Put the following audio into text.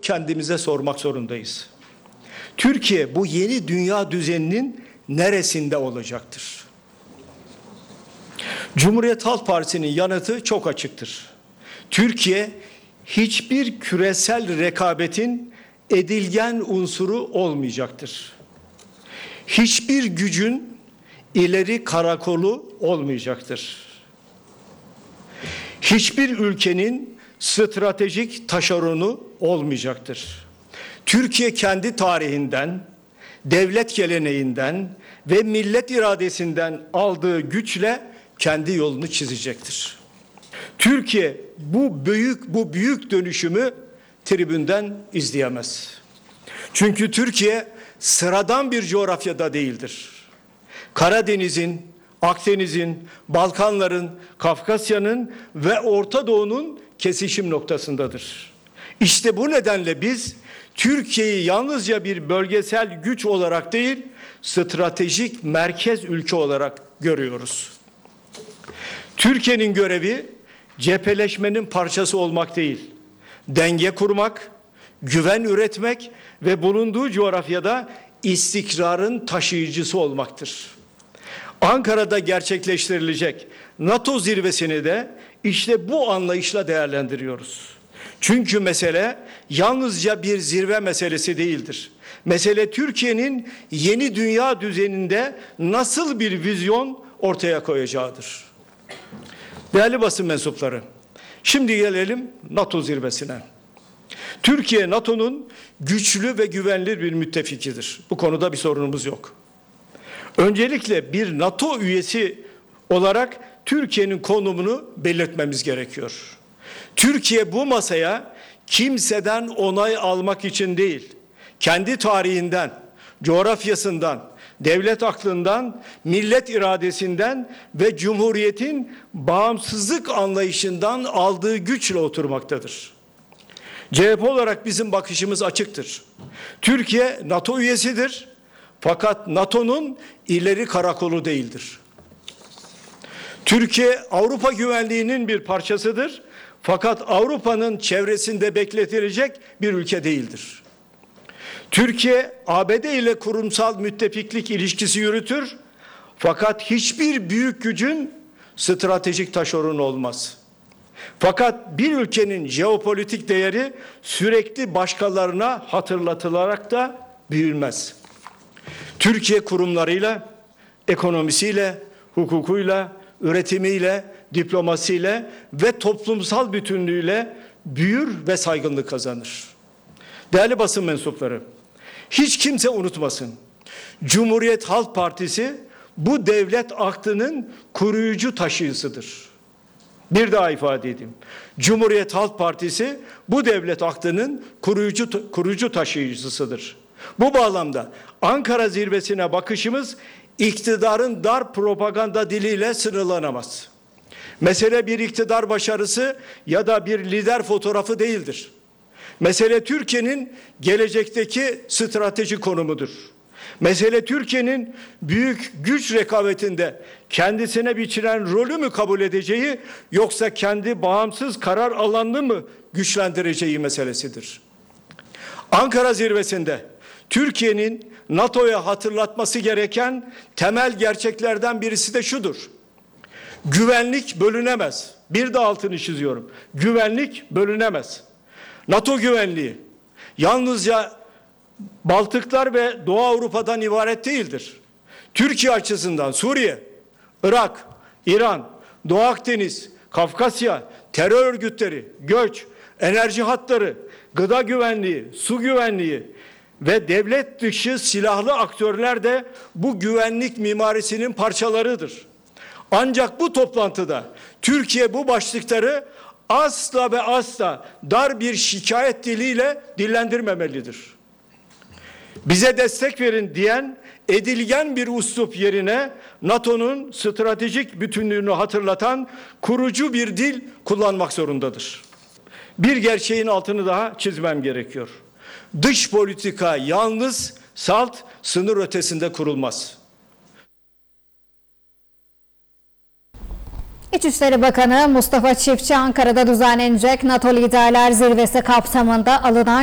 kendimize sormak zorundayız. Türkiye bu yeni dünya düzeninin neresinde olacaktır? Cumhuriyet Halk Partisi'nin yanıtı çok açıktır. Türkiye hiçbir küresel rekabetin edilgen unsuru olmayacaktır. Hiçbir gücün ileri karakolu olmayacaktır. Hiçbir ülkenin stratejik taşeronu olmayacaktır. Türkiye kendi tarihinden, devlet geleneğinden ve millet iradesinden aldığı güçle kendi yolunu çizecektir. Türkiye bu büyük dönüşümü tribünden izleyemez. Çünkü Türkiye sıradan bir coğrafyada değildir. Karadeniz'in, Akdeniz'in, Balkanların, Kafkasya'nın ve Orta Doğu'nun kesişim noktasındadır. İşte bu nedenle biz Türkiye'yi yalnızca bir bölgesel güç olarak değil, stratejik merkez ülke olarak görüyoruz. Türkiye'nin görevi cepheleşmenin parçası olmak değil, denge kurmak, güven üretmek ve bulunduğu coğrafyada istikrarın taşıyıcısı olmaktır. Ankara'da gerçekleştirilecek NATO zirvesini de işte bu anlayışla değerlendiriyoruz. Çünkü mesele yalnızca bir zirve meselesi değildir. Mesele Türkiye'nin yeni dünya düzeninde nasıl bir vizyon ortaya koyacağıdır. Değerli basın mensupları, şimdi gelelim NATO zirvesine. Türkiye NATO'nun güçlü ve güvenilir bir müttefikidir. Bu konuda bir sorunumuz yok. Öncelikle bir NATO üyesi olarak Türkiye'nin konumunu belirtmemiz gerekiyor. Türkiye bu masaya kimseden onay almak için değil, kendi tarihinden, coğrafyasından, devlet aklından, millet iradesinden ve Cumhuriyet'in bağımsızlık anlayışından aldığı güçle oturmaktadır. CHP olarak bizim bakışımız açıktır. Türkiye NATO üyesidir, fakat NATO'nun ileri karakolu değildir. Türkiye Avrupa güvenliğinin bir parçasıdır, fakat Avrupa'nın çevresinde bekletilecek bir ülke değildir. Türkiye ABD ile kurumsal müttefiklik ilişkisi yürütür, fakat hiçbir büyük gücün stratejik taşeronu olmaz. Fakat bir ülkenin jeopolitik değeri sürekli başkalarına hatırlatılarak da büyümez. Türkiye kurumlarıyla, ekonomisiyle, hukukuyla, üretimiyle, diplomasiyle ve toplumsal bütünlüğüyle büyür ve saygınlık kazanır. Değerli basın mensupları, hiç kimse unutmasın. Cumhuriyet Halk Partisi bu devlet aklının koruyucu taşıyıcısıdır. Bir daha ifade edeyim. Cumhuriyet Halk Partisi bu devlet aklının koruyucu taşıyıcısıdır. Bu bağlamda Ankara zirvesine bakışımız iktidarın dar propaganda diliyle sınırlanamaz. Mesele bir iktidar başarısı ya da bir lider fotoğrafı değildir. Mesele Türkiye'nin gelecekteki stratejik konumudur. Mesele Türkiye'nin büyük güç rekabetinde kendisine biçilen rolü mü kabul edeceği, yoksa kendi bağımsız karar alanını mı güçlendireceği meselesidir. Ankara zirvesinde Türkiye'nin NATO'ya hatırlatması gereken temel gerçeklerden birisi de şudur: güvenlik bölünemez. Bir de altını çiziyorum. Güvenlik bölünemez. NATO güvenliği yalnızca Baltıklar ve Doğu Avrupa'dan ibaret değildir. Türkiye açısından Suriye, Irak, İran, Doğu Akdeniz, Kafkasya, terör örgütleri, göç, enerji hatları, gıda güvenliği, su güvenliği ve devlet dışı silahlı aktörler de bu güvenlik mimarisinin parçalarıdır. Ancak bu toplantıda Türkiye bu başlıkları asla ve asla dar bir şikayet diliyle dillendirmemelidir. Bize destek verin diyen edilgen bir üslup yerine NATO'nun stratejik bütünlüğünü hatırlatan kurucu bir dil kullanmak zorundadır. Bir gerçeğin altını daha çizmem gerekiyor. Dış politika yalnız salt sınır ötesinde kurulmaz. İçişleri Bakanı Mustafa Çiftçi, Ankara'da düzenlenecek NATO Liderler Zirvesi kapsamında alınan